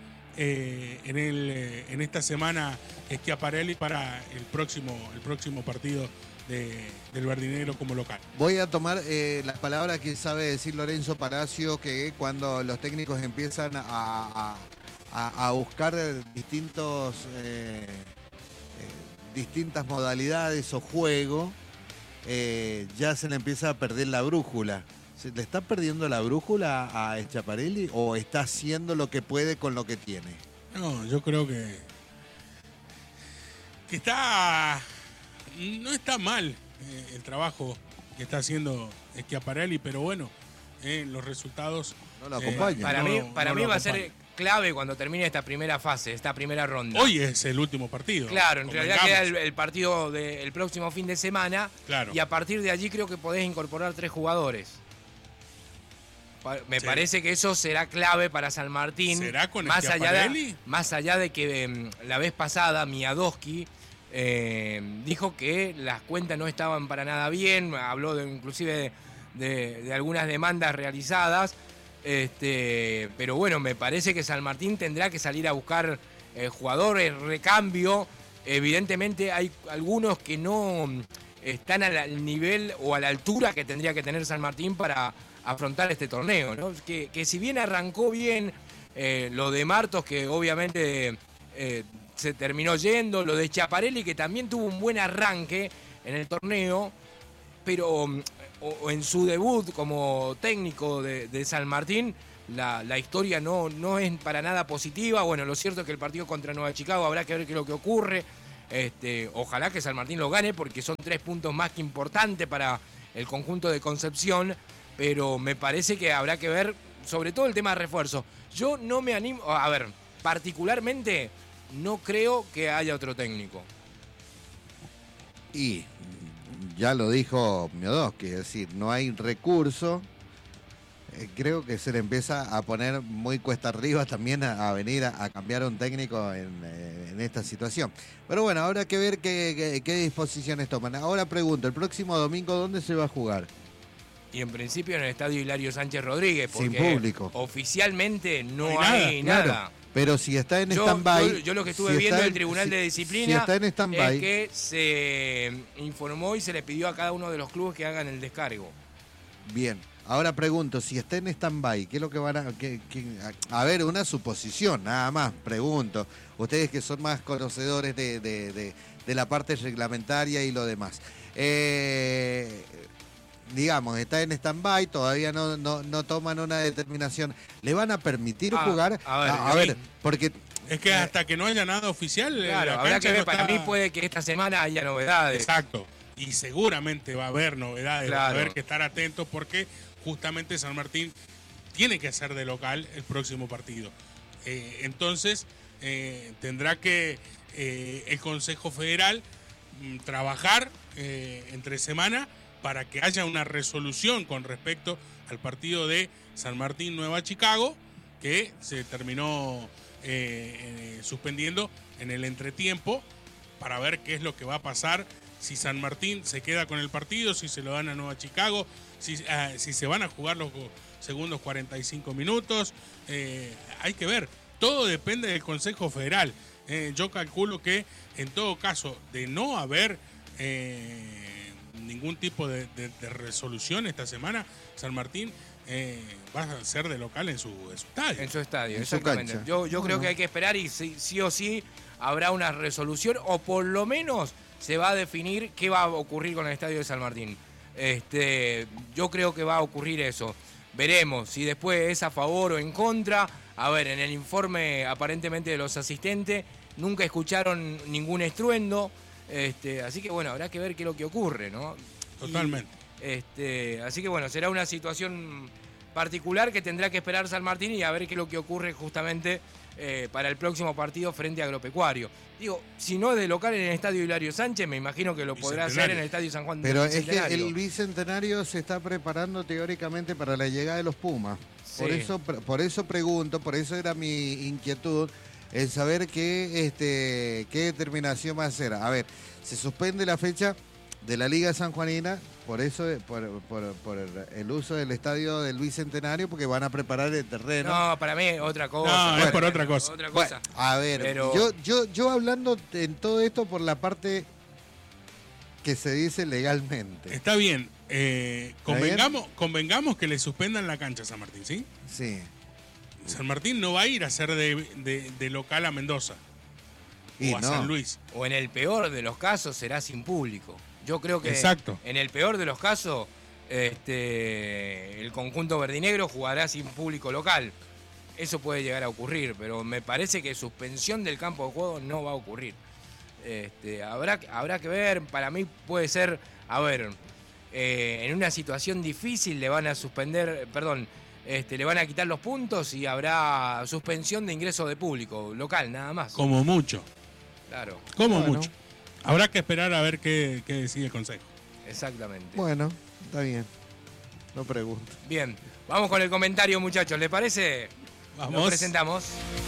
[SPEAKER 1] en esta semana Schiaparelli para el próximo partido del Verdinegro como local.
[SPEAKER 2] Voy a tomar las palabras que sabe decir Lorenzo Palacio, que cuando los técnicos empiezan a buscar distintas modalidades o juego, ya se le empieza a perder la brújula. ¿Se le está perdiendo la brújula a Schiaparelli o está haciendo lo que puede con lo que tiene?
[SPEAKER 1] No, yo creo que no está mal el trabajo que está haciendo Schiaparelli, pero bueno, los resultados
[SPEAKER 2] no lo acompañan.
[SPEAKER 4] Para mí va a ser clave cuando termine esta primera fase, esta primera ronda.
[SPEAKER 1] Hoy es el último partido.
[SPEAKER 4] Claro, en realidad queda el partido del próximo fin de semana.
[SPEAKER 1] Claro.
[SPEAKER 4] Y a partir de allí creo que podés incorporar 3 jugadores. Me parece que eso será clave para San Martín.
[SPEAKER 1] ¿Será con
[SPEAKER 4] más
[SPEAKER 1] Schiaparelli?
[SPEAKER 4] Más allá de que la vez pasada Miadowski dijo que las cuentas no estaban para nada bien, habló inclusive de algunas demandas realizadas, pero bueno, me parece que San Martín tendrá que salir a buscar jugadores, recambio. Evidentemente hay algunos que no están al nivel o a la altura que tendría que tener San Martín para afrontar este torneo, ¿no? Que si bien arrancó bien lo de Martos, que obviamente se terminó yendo, lo de Schiaparelli, que también tuvo un buen arranque en el torneo, pero en su debut como técnico de San Martín, la historia no es para nada positiva. Bueno, lo cierto es que el partido contra Nueva Chicago habrá que ver qué es lo que ocurre. Ojalá que San Martín lo gane, porque son 3 puntos más que importantes para el conjunto de Concepción, pero me parece que habrá que ver sobre todo el tema de refuerzo. Yo no me animo, a ver, particularmente no creo que haya otro técnico.
[SPEAKER 2] Y ya lo dijo Miodowski, es decir, no hay recurso. Creo que se le empieza a poner muy cuesta arriba también a venir a cambiar un técnico en esta situación. Pero bueno, habrá que ver qué disposiciones toman. Ahora pregunto, el próximo domingo, ¿dónde se va a jugar?
[SPEAKER 4] Y en principio en el estadio Hilario Sánchez Rodríguez, porque
[SPEAKER 2] sin público.
[SPEAKER 4] Oficialmente no hay nada.
[SPEAKER 2] Claro. Pero si está en stand-by...
[SPEAKER 4] Yo lo que estuve viendo del Tribunal de Disciplina
[SPEAKER 2] está en stand-by,
[SPEAKER 4] es que se informó y se le pidió a cada uno de los clubes que hagan el descargo.
[SPEAKER 2] Bien. Ahora pregunto, si está en stand-by, ¿qué es lo que van a...? A ver, una suposición, nada más, pregunto. Ustedes que son más conocedores de la parte reglamentaria y lo demás. Digamos, está en stand-by, todavía no toman una determinación. ¿Le van a permitir jugar? A ver, porque...
[SPEAKER 1] Es que hasta que no haya nada oficial...
[SPEAKER 4] Claro, habrá que ver, para mí puede que esta semana haya novedades.
[SPEAKER 1] Exacto, y seguramente va a haber novedades,
[SPEAKER 4] claro.
[SPEAKER 1] Va a haber que estar atentos porque justamente San Martín tiene que hacer de local el próximo partido. Entonces, tendrá que el Consejo Federal trabajar entre semana para que haya una resolución con respecto al partido de San Martín Nueva Chicago, que se terminó suspendiendo en el entretiempo, para ver qué es lo que va a pasar, si San Martín se queda con el partido, si se lo dan a Nueva Chicago, si se van a jugar los segundos 45 minutos. Hay que ver, todo depende del Consejo Federal. Yo calculo que en todo caso, de no haber ningún tipo de resolución esta semana, San Martín va a ser de local en su estadio.
[SPEAKER 4] En su estadio,
[SPEAKER 2] en
[SPEAKER 4] exactamente.
[SPEAKER 2] su cancha.
[SPEAKER 4] Yo creo que hay que esperar y sí o sí habrá una resolución, o por lo menos se va a definir qué va a ocurrir con el estadio de San Martín. Yo creo que va a ocurrir eso. Veremos si después es a favor o en contra. A ver, en el informe aparentemente de los asistentes nunca escucharon ningún estruendo. Así que bueno, habrá que ver qué es lo que ocurre, ¿no?
[SPEAKER 1] Totalmente.
[SPEAKER 4] Así que bueno, será una situación particular que tendrá que esperar San Martín y a ver qué es lo que ocurre justamente para el próximo partido frente a Agropecuario. Digo, si no es de local en el estadio Hilario Sánchez, me imagino que lo podrá hacer en el estadio San Juan.
[SPEAKER 2] Pero es que el Bicentenario se está preparando teóricamente para la llegada de los Pumas.
[SPEAKER 4] Sí.
[SPEAKER 2] Por eso pregunto, por eso era mi inquietud, el saber qué determinación va a hacer. A ver, se suspende la fecha de la Liga Sanjuanina, por eso, por el uso del estadio del Bicentenario, porque van a preparar el terreno.
[SPEAKER 4] No, para mí otra cosa.
[SPEAKER 1] No, es por otra cosa.
[SPEAKER 4] Otra cosa.
[SPEAKER 2] Bueno, a ver,
[SPEAKER 4] pero...
[SPEAKER 2] yo hablando en todo esto por la parte que se dice legalmente.
[SPEAKER 1] Está bien. Convengamos que le suspendan la cancha a San Martín, ¿sí?
[SPEAKER 2] Sí.
[SPEAKER 1] San Martín no va a ir a ser de local a Mendoza o a San Luis.
[SPEAKER 4] O en el peor de los casos será sin público. Yo creo que
[SPEAKER 1] exacto.
[SPEAKER 4] En el peor de los casos el conjunto verdinegro jugará sin público local. Eso puede llegar a ocurrir, pero me parece que suspensión del campo de juego no va a ocurrir. Habrá que ver, para mí puede ser, en una situación difícil le van a suspender, le van a quitar los puntos y habrá suspensión de ingreso de público local, nada más.
[SPEAKER 1] Como mucho.
[SPEAKER 4] Claro.
[SPEAKER 1] Como mucho. Habrá que esperar a ver qué decide el Consejo.
[SPEAKER 4] Exactamente.
[SPEAKER 2] Bueno, está bien. No pregunto.
[SPEAKER 4] Bien, vamos con el comentario, muchachos. ¿Le parece?
[SPEAKER 1] Vamos.
[SPEAKER 4] Lo presentamos.